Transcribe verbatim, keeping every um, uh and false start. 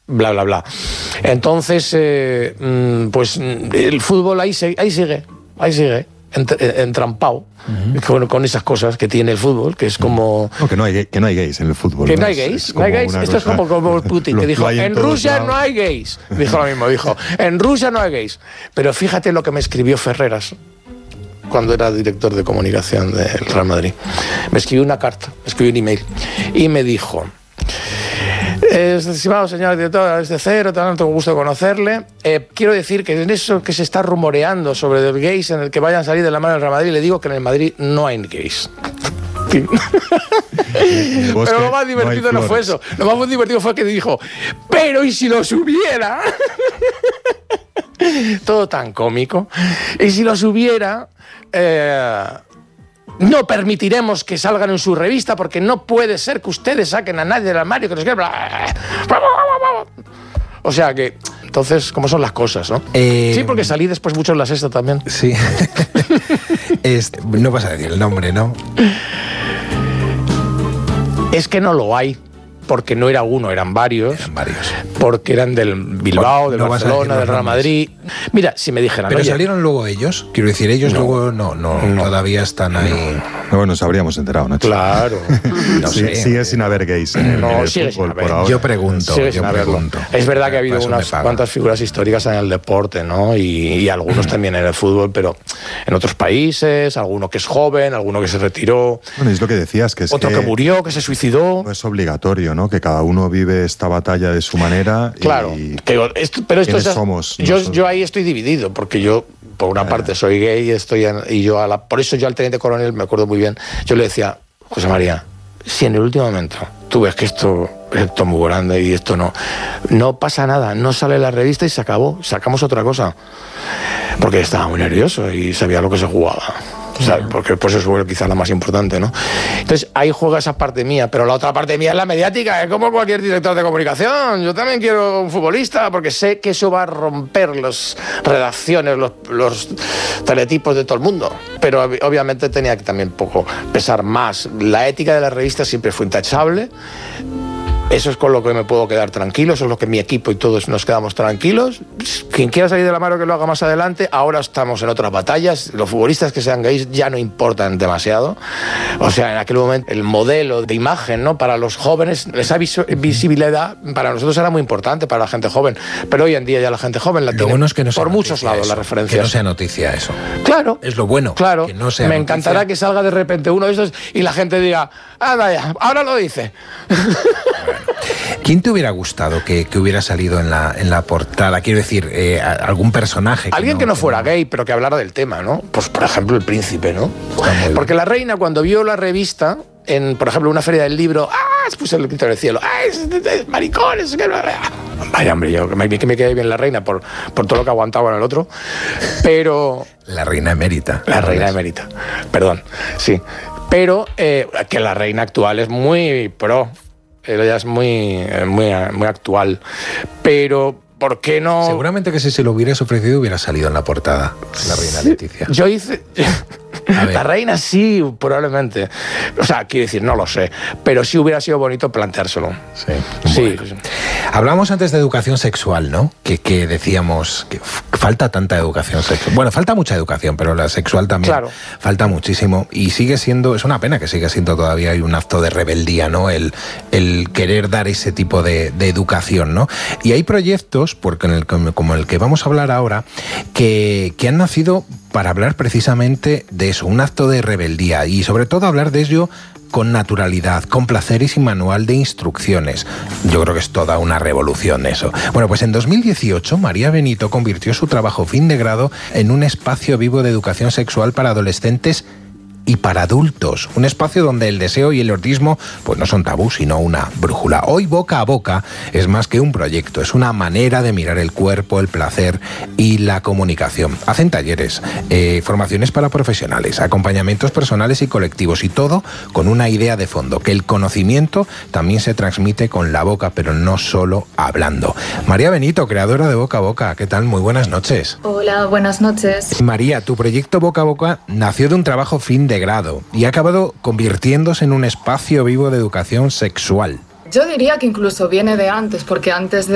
bla, bla, bla. Entonces, eh, pues el fútbol ahí, se, ahí sigue, ahí sigue. Entrampado uh-huh. con, con esas cosas que tiene el fútbol, que es como... No, que no hay, que no hay gays en el fútbol. Que no, no hay es, gays, es no hay gays. Esto cosa... es como, como Putin, que dijo, en, en Rusia lados. No hay gays. Dijo lo mismo, dijo, en Rusia no hay gays. Pero fíjate lo que me escribió Ferreras cuando era director de comunicación del Real Madrid. Me escribió una carta, me escribió un email, y me dijo... Estimado señor director, desde cero, tanto gusto de conocerle. Eh, quiero decir que en eso que se está rumoreando sobre los gays en el que vayan a salir de la mano del Real Madrid, le digo que en el Madrid no hay gays. Pero lo más divertido no, no fue eso. Lo más divertido fue que dijo, pero ¿y si los hubiera? Todo tan cómico. Y si los hubiera... Eh, no permitiremos que salgan en su revista porque no puede ser que ustedes saquen a nadie del armario. Que nos... O sea que, entonces, ¿cómo son las cosas, no? Eh... Sí, porque salí después mucho en La Sexta también. Sí. es... No vas a decir el nombre, ¿no? Es que no lo hay. Porque no era uno, eran varios. Eran varios. Porque eran del Bilbao, del no Barcelona, del Real Madrid. Mira, si me dijeran... Pero oye, salieron luego ellos. Quiero decir, ellos no, luego no, no, no, todavía están ahí. No, bueno, nos habríamos enterado, Nacho. Claro. No sí, sé. Sigue sin haber gays en el, no, en el sigue fútbol sin haber. por ahora. Yo pregunto, sigue yo pregunto. Es verdad que ha habido unas cuantas figuras históricas en el deporte, ¿no? Y, y algunos también en el fútbol, pero en otros países, alguno que es joven, alguno que se retiró. Bueno, es lo que decías, que es otro que, que murió, que se suicidó. No es obligatorio, ¿no? Que cada uno vive esta batalla de su manera. Claro, y que esto, pero esto es, somos yo, yo ahí estoy dividido, porque yo, por una parte, soy gay estoy en, y yo a la, por eso yo al teniente coronel, me acuerdo muy bien, yo le decía, José María, si en el último momento tú ves que esto, esto es muy grande y esto no, no pasa nada, no sale la revista y se acabó, sacamos otra cosa. Porque estaba muy nervioso y sabía lo que se jugaba. O sea, porque pues eso fue quizás la más importante, ¿no? Entonces ahí juega esa parte mía, pero la otra parte mía es la mediática, es como cualquier director de comunicación. Yo también quiero un futbolista porque sé que eso va a romper las redacciones, los, los teletipos de todo el mundo. Pero obviamente tenía que también poco pesar más. La ética de la revista siempre fue intachable. Eso es con lo que me puedo quedar tranquilo, eso es lo que mi equipo y todos nos quedamos tranquilos. Quien quiera salir de la mano que lo haga más adelante. Ahora estamos en otras batallas. Los futbolistas que sean gays ya no importan demasiado. O sea, en aquel momento el modelo de imagen, ¿no? Para los jóvenes, esa vis- visibilidad para nosotros era muy importante, para la gente joven. Pero hoy en día ya la gente joven la lo tiene bueno es que no por muchos lados eso, las referencias. Que no sea noticia eso. Claro. Es lo bueno. Claro. Que no sea me noticia. encantará que salga de repente uno de esos y la gente diga, anda ya, ahora lo dice. ¿Quién te hubiera gustado que, que hubiera salido en la, en la portada? Quiero decir, eh, algún personaje. Que Alguien no, que no que fuera no... gay, pero que hablara del tema, ¿no? Pues, por ejemplo, el príncipe, ¿no? Porque la reina, cuando vio la revista, en, por ejemplo, una feria del libro, ¡ah! Se puso el grito del cielo, ¡ah! Es, es, es, maricones! Que... Vaya, hombre, yo que me, que me quede bien la reina por, por todo lo que aguantaba en el otro. Pero... La reina emérita. La reina emérita, perdón, sí. Pero eh, que la reina actual es muy pro. Ella es muy, muy, muy actual. Pero, ¿por qué no...? Seguramente que si se lo hubieras ofrecido hubiera salido en la portada, la reina Leticia. Yo hice... La reina sí, probablemente. O sea, quiero decir, no lo sé. Pero sí hubiera sido bonito planteárselo. Sí. Sí. Bueno. Hablamos antes de educación sexual, ¿no? Que, que decíamos que falta tanta educación sexual. Bueno, falta mucha educación, pero la sexual también claro. falta muchísimo. Y sigue siendo, es una pena que siga siendo todavía hay un acto de rebeldía, ¿no? El, el querer dar ese tipo de, de educación, ¿no? Y hay proyectos, porque en el, como el que vamos a hablar ahora, que, que han nacido para hablar precisamente de eso, un acto de rebeldía y sobre todo hablar de ello con naturalidad, con placer y sin manual de instrucciones. Yo creo que es toda una revolución eso. Bueno, pues en dos mil dieciocho María Benito convirtió su trabajo fin de grado en un espacio vivo de educación sexual para adolescentes y para adultos, un espacio donde el deseo y el erotismo pues no son tabú, sino una brújula. Hoy Boca a Boca es más que un proyecto, es una manera de mirar el cuerpo, el placer y la comunicación. Hacen talleres, eh, formaciones para profesionales, acompañamientos personales y colectivos y todo con una idea de fondo, que el conocimiento también se transmite con la boca, pero no solo hablando. María Benito, creadora de Boca a Boca, ¿qué tal? Muy buenas noches. Hola, buenas noches. María, tu proyecto Boca a Boca nació de un trabajo fin de grado y ha acabado convirtiéndose en un espacio vivo de educación sexual. Yo diría que incluso viene de antes, porque antes de